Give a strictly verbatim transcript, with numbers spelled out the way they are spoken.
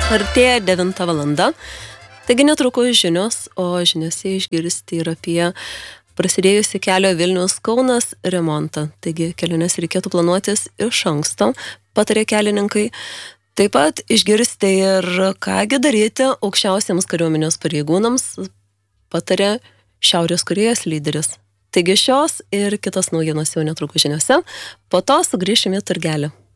Artėja devinta valanda, taigi netrukus žinios, o žiniose išgirsti ir apie prasidėjusi kelio Vilnius Kaunas remontą. Taigi keliones reikėtų planuotis iš anksto, patarė kelininkai. Taip pat išgirsti ir kągi daryti aukščiausiems kariuomenės pareigūnams, patarė Šiaurės Korėjos lyderis. Taigi šios ir kitos naujienos jau netrukus žiniose, po to sugrįšime į turgelį.